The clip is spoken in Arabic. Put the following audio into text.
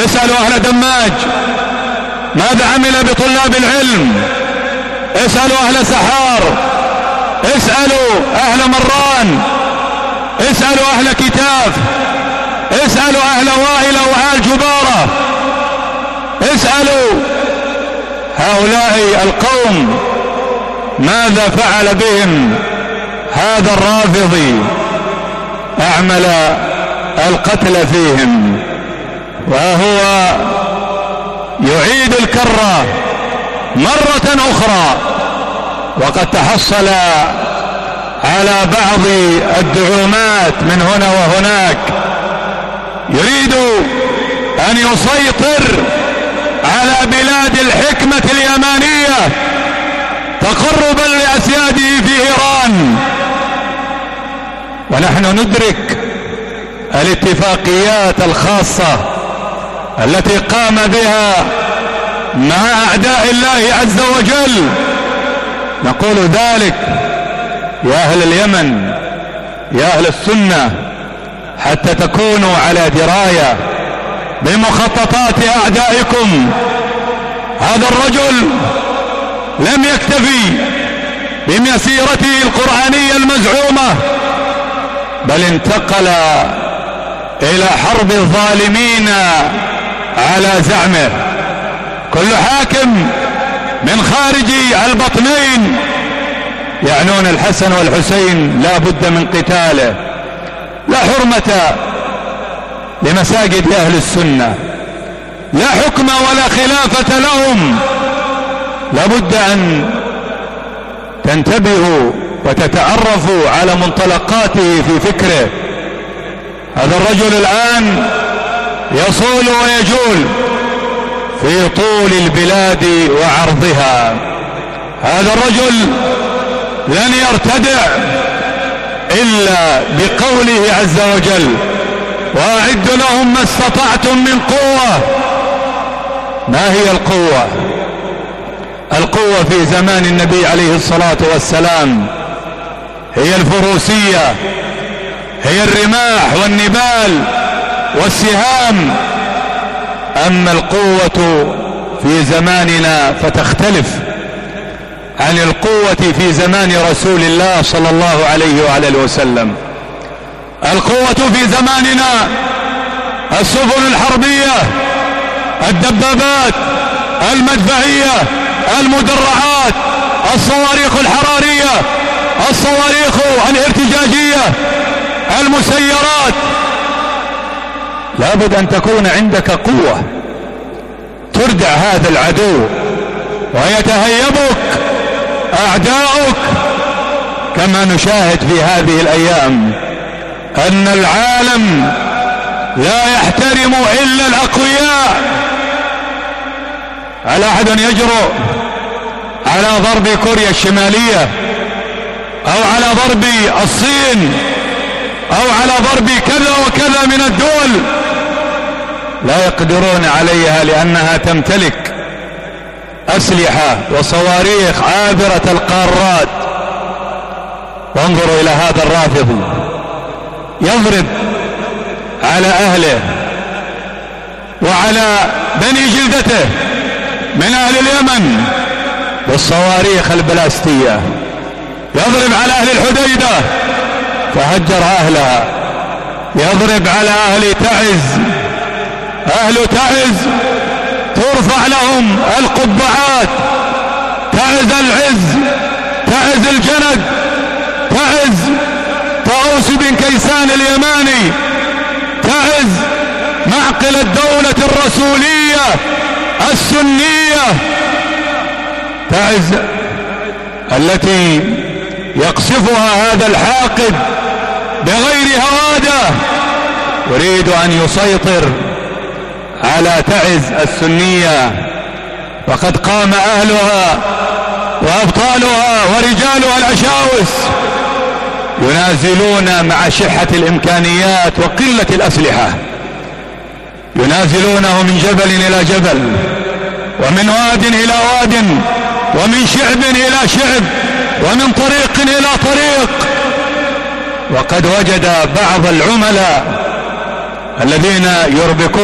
اسألوا أهل دماج ماذا عمل بطلاب العلم، اسألوا أهل سحار، اسألوا أهل مران، اسألوا أهل كتاف، اسألوا أهل وائل وآل جبارة، اسألوا هؤلاء القوم ماذا فعل بهم هذا الرافضي، أعمل القتل فيهم، وهو يعيد الكرة مرة أخرى، وقد تحصل على بعض الدعومات من هنا وهناك، يريد أن يسيطر على بلاد الحكمة اليمانية تقربا لأسياده في إيران. ونحن ندرك الاتفاقيات الخاصة التي قام بها مع أعداء الله عز وجل. نقول ذلك يا أهل اليمن، يا أهل السنة، حتى تكونوا على دراية بمخططات أعدائكم. هذا الرجل لم يكتفي بمسيرته القرآنية المزعومة، بل انتقل إلى حرب الظالمين على زعمه. كل حاكم من خارج البطنين يعنون الحسن والحسين لا بد من قتاله. لا حرمة لمساجد أهل السنة، لا حكم ولا خلافة لهم. لا بد أن تنتبهوا وتتعرفوا على منطلقاته في فكره. هذا الرجل الآن يصول ويجول في طول البلاد وعرضها. هذا الرجل لن يرتدع إلا بقوله عز وجل: وأعدوا لهم ما استطعتم من قوة. ما هي القوة؟ القوة في زمان النبي عليه الصلاة والسلام هي الفروسية، هي الرماح والنبال والسهام. أما القوة في زماننا فتختلف عن القوة في زمان رسول الله صلى الله عليه وعلى وسلم. القوة في زماننا السفن الحربية، الدبابات، المدفعية، المدرعات، الصواريخ الحرارية، الصواريخ الارتجاجية، المسيرات. لابد أن تكون عندك قوة تردع هذا العدو ويتهيبك أعداؤك. كما نشاهد في هذه الأيام أن العالم لا يحترم إلا الأقوياء. هل أحد يجرؤ على ضرب كوريا الشمالية أو على ضرب الصين أو على ضرب كذا وكذا من الدول؟ لا يقدرون عليها لأنها تمتلك أسلحة وصواريخ عابرة القارات. وانظروا إلى هذا الرافض يضرب على أهله وعلى بني جلدته من أهل اليمن بالصواريخ البلاستية، يضرب على أهل الحديدة فهجر أهلها، يضرب على أهل تعز. أهل تعز ترفع لهم القبعات، تعز العز، تعز الجند، تعز طاووس بن كيسان اليماني، تعز معقل الدولة الرسولية السنية، تعز التي يقصفها هذا الحاقد بغير هوادة، يريد أن يسيطر على تعز السنية. وقد قام أهلها وأبطالها ورجالها الأشاوس ينازلون مع شحة الإمكانيات وقلة الأسلحة، ينازلونه من جبل إلى جبل، ومن واد إلى واد، ومن شعب إلى شعب، ومن طريق إلى طريق. وقد وجد بعض العملاء الذين يربكون